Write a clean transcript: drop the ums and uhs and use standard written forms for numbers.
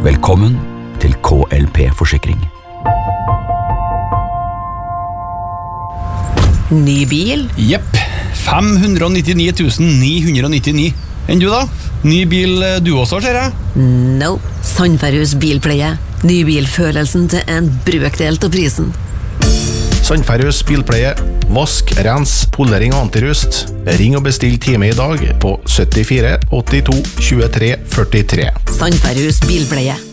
Velkommen til KLP Forsikring. Ny bil? Jepp, 599 999. Enn du da? Ny bil du også, ser jeg? No, Sandferhus bilpleie. Nybilfølelsen til en brøkdel av prisen. Sandferhus bilpleie. Vask, rens, polering og antirust. Ring og bestill time i dag på 74 82 23 43. Sandferhus bilpleie.